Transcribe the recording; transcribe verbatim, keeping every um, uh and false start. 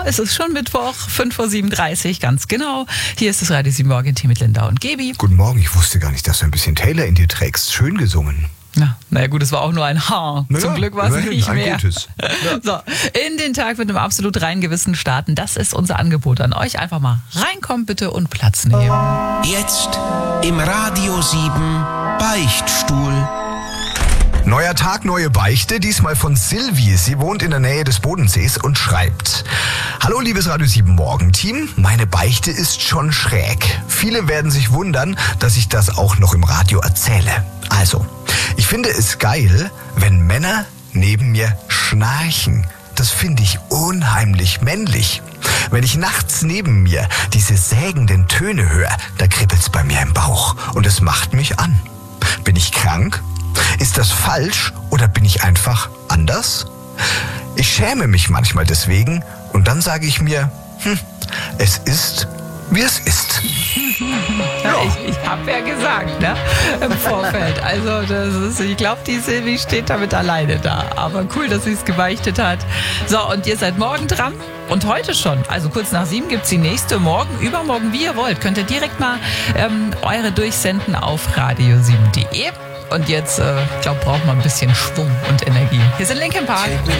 es ist schon Mittwoch, fünf Uhr siebenunddreißig, ganz genau. Hier ist das Radio sieben Morgen-Team mit Linda und Gebi. Guten Morgen, ich wusste gar nicht, dass du ein bisschen Taylor in dir trägst. Schön gesungen. Na, naja gut, es war auch nur ein Haar. Naja, Zum Glück war es nicht ein mehr. Gutes. Ja. So, in den Tag mit einem absolut reinen Gewissen starten. Das ist unser Angebot an euch. Einfach mal reinkommen bitte und Platz nehmen. Jetzt im Radio sieben Beichtstuhl. Neuer Tag, neue Beichte, diesmal von Silvi. Sie wohnt in der Nähe des Bodensees und schreibt: Hallo liebes Radio sieben Morgen-Team, meine Beichte ist schon schräg. Viele werden sich wundern, dass ich das auch noch im Radio erzähle. Also, ich finde es geil, wenn Männer neben mir schnarchen. Das finde ich unheimlich männlich. Wenn ich nachts neben mir diese sägenden Töne höre, da kribbelt's bei mir im Bauch und es macht mich an. Bin ich krank? Ist das falsch oder bin ich einfach anders? Ich schäme mich manchmal deswegen und dann sage ich mir, hm, es ist, wie es ist. Ja. Ich, ich habe ja gesagt, ne, im Vorfeld. Also das ist, ich glaube, die Silvi steht damit alleine da. Aber cool, dass sie es gebeichtet hat. So, und ihr seid morgen dran. Und heute schon, also kurz nach sieben gibt es die nächste. Morgen, übermorgen, wie ihr wollt, könnt ihr direkt mal ähm, eure durchsenden auf radio sieben punkt de. Und jetzt, äh, ich glaube, braucht man ein bisschen Schwung und Energie. Hier sind Linkin Park.